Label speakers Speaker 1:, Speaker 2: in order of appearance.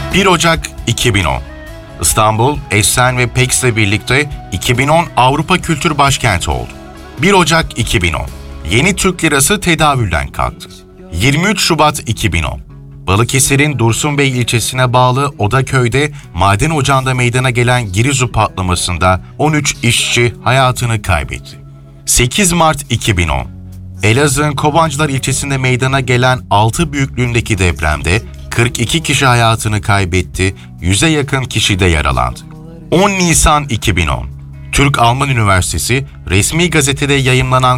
Speaker 1: 1 Ocak 2010. İstanbul, Esen ve Pex'le birlikte 2010 Avrupa Kültür Başkenti oldu. 1 Ocak 2010. Yeni Türk Lirası tedavülden kalktı. 23 Şubat 2010. Balıkesir'in Dursunbey ilçesine bağlı Odaköy'de maden ocağında meydana gelen Girizu patlamasında 13 işçi hayatını kaybetti. 8 Mart 2010. Elazığ'ın Kovancılar ilçesinde meydana gelen 6 büyüklüğündeki depremde 42 kişi hayatını kaybetti, 100'e yakın kişi de yaralandı. 10 Nisan 2010. Türk-Alman Üniversitesi resmi gazetede yayımlanan